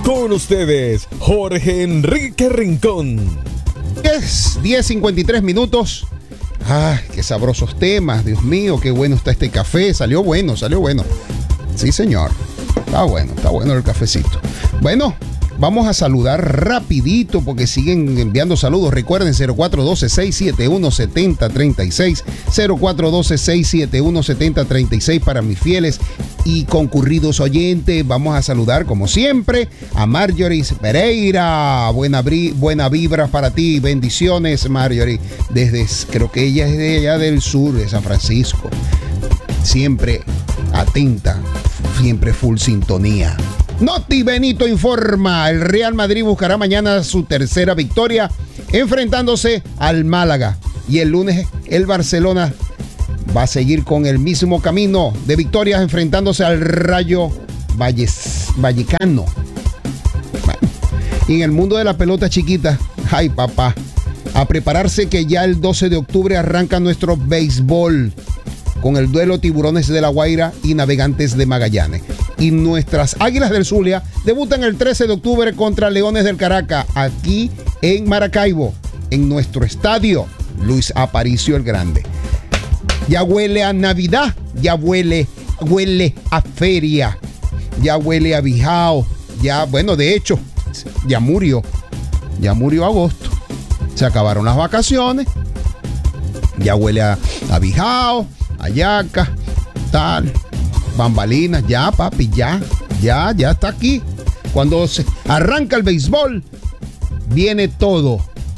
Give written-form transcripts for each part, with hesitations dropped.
Con ustedes, Jorge Enrique Rincón. 10:53 minutos. Ay, qué sabrosos temas, Dios mío, qué bueno está este café. Salió bueno. Sí, señor. Está bueno el cafecito. Bueno, vamos a saludar rapidito porque siguen enviando saludos. Recuerden, 0412-671-7036. 0412-671-7036 para mis fieles y concurridos oyentes. Vamos a saludar, como siempre, a Marjorie Pereira. Buena vibra para ti. Bendiciones, Marjorie. Creo que ella es de allá del sur, de San Francisco. Siempre atenta, siempre full sintonía. Noti Benito informa, el Real Madrid buscará mañana su tercera victoria enfrentándose al Málaga. Y el lunes el Barcelona va a seguir con el mismo camino de victorias enfrentándose al Rayo Vallecano. Bueno, y en el mundo de la pelota chiquita, ay papá, a prepararse que ya el 12 de octubre arranca nuestro béisbol con el duelo Tiburones de La Guaira y Navegantes de Magallanes. Y nuestras Águilas del Zulia debutan el 13 de octubre contra Leones del Caracas, aquí en Maracaibo, en nuestro estadio Luis Aparicio el Grande. Ya huele a Navidad, ya huele a feria, ya huele a bijao, ya, bueno, de hecho, ya murió agosto. Se acabaron las vacaciones, ya huele a bijao, ayaca, tal, bambalinas, ya papi, ya está aquí. Cuando se arranca el béisbol, viene todo,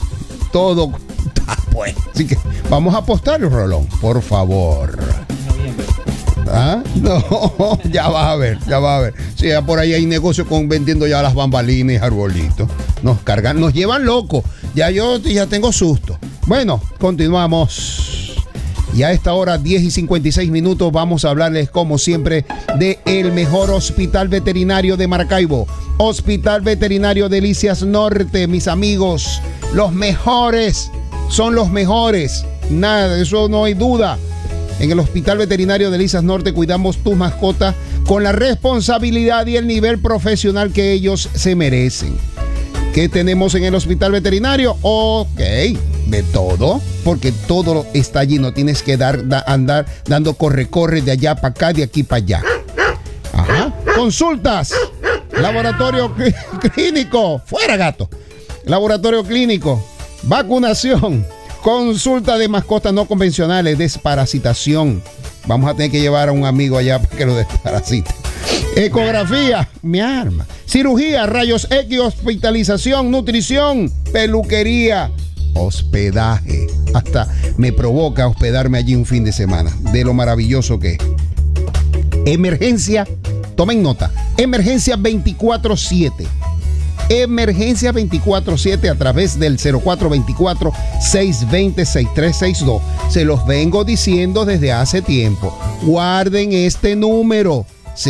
pues. Así que vamos a apostar el rolón, por favor. ¿Ah? No, ya va a ver. Sí, ya por ahí hay negocio con vendiendo ya las bambalinas y arbolitos. Nos llevan locos. Ya tengo susto. Bueno, continuamos. Y a esta hora, 10:56 minutos, vamos a hablarles, como siempre, de el mejor hospital veterinario de Maracaibo. Hospital Veterinario Delicias Norte, mis amigos. Los mejores, son los mejores. Nada, de eso no hay duda. En el Hospital Veterinario Delicias Norte cuidamos tus mascotas con la responsabilidad y el nivel profesional que ellos se merecen. ¿Qué tenemos en el Hospital Veterinario? Ok, de todo, porque todo está allí, no tienes que andar dando corre de allá para acá, de aquí para allá. Ajá. Consultas, laboratorio clínico, fuera gato, laboratorio clínico, vacunación, consulta de mascotas no convencionales, desparasitación. Vamos a tener que llevar a un amigo allá para que lo desparasite. Ecografía, mi arma. Cirugía, rayos X, hospitalización, nutrición, peluquería, hospedaje. Hasta me provoca hospedarme allí un fin de semana, de lo maravilloso que es. Emergencia, tomen nota, emergencia 24/7. Emergencia 24/7 a través del 0424-620-6362. Se los vengo diciendo desde hace tiempo. Guarden este número.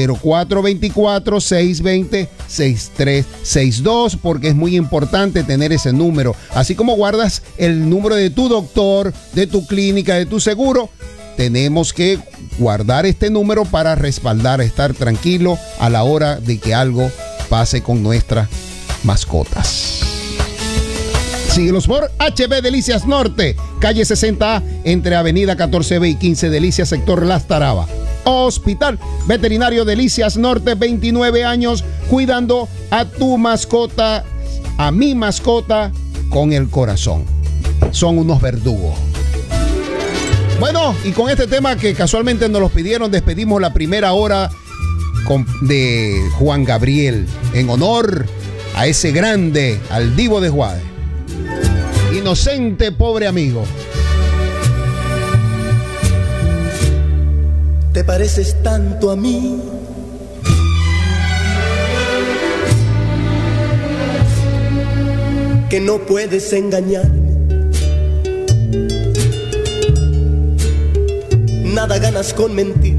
0424-620-6362, porque es muy importante tener ese número. Así como guardas el número de tu doctor, de tu clínica, de tu seguro, tenemos que guardar este número para respaldar, estar tranquilo a la hora de que algo pase con nuestras mascotas. Síguenos por HB Delicias Norte, calle 60A, entre avenida 14B y 15 Delicias, sector Las Tarabas. Hospital Veterinario Delicias Norte, 29 años cuidando a tu mascota, a mi mascota, con el corazón. Son unos verdugos. Bueno, y con este tema que casualmente nos los pidieron, despedimos la primera hora de Juan Gabriel, en honor a ese grande, al divo de Juárez. Inocente, pobre amigo. Te pareces tanto a mí, que no puedes engañarme. Nada ganas con mentir.